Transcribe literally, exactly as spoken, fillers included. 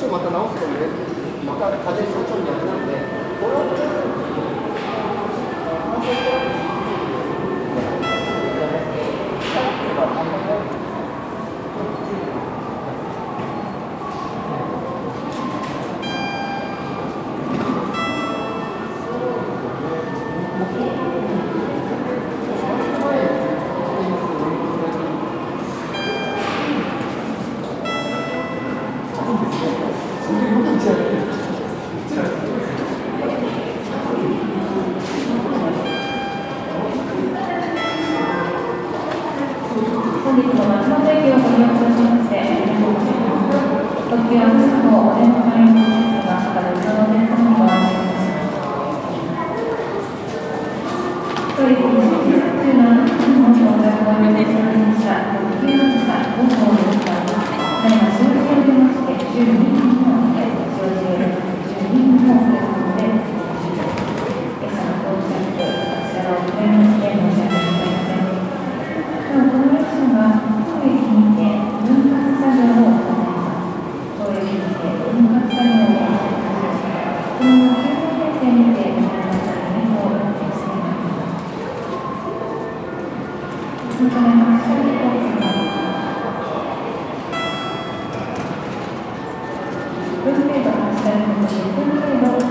をまた直すとね、また風邪症状になるので、これをちょっと本日も松本駅をご利用くださいましてありがとうございます。特急あずさ号お出迎えのですが、また別のお客様にご案内いたします。当駅に新設中の本日お客をお呼びいただきました特急あずさご号ですが、ただいま使用中を受けましてじゅうにんの使用中じゅうにんのお客様でお客様到着、こちらを遅れまして申し訳ございません。この列車は当駅にて分割作業を行います。当駅にて分割作業を行います。このきゅう編成にてございましたためをお願いしています。そのためましてお客様分程度発車のことで分程度